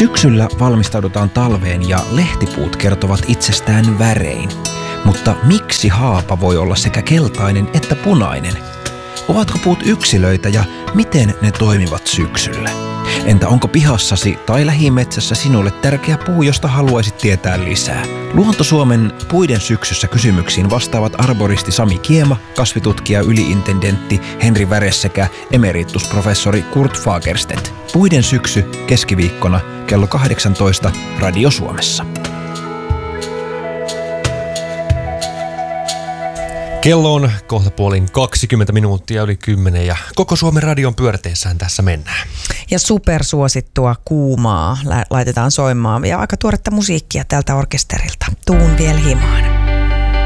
Syksyllä valmistaudutaan talveen ja lehtipuut kertovat itsestään värein. Mutta miksi haapa voi olla sekä keltainen että punainen? Ovatko puut yksilöitä ja miten ne toimivat syksyllä? Entä onko pihassasi tai lähimetsässä sinulle tärkeä puu, josta haluaisit tietää lisää? Luonto-Suomen Puiden syksyssä kysymyksiin vastaavat arboristi Sami Kiema, kasvitutkija yliintendentti Henri Väres sekä emeritusprofessori Kurt Fagerstedt. Puiden syksy keskiviikkona kello 18 Radio Suomessa. Kello on kohta puolin 20 minuuttia yli 10 ja koko Suomen radion pyörteessään tässä mennään. Ja supersuosittua kuumaa laitetaan soimaan ja aika tuoretta musiikkia tältä orkesterilta. Tuun vielä himaan.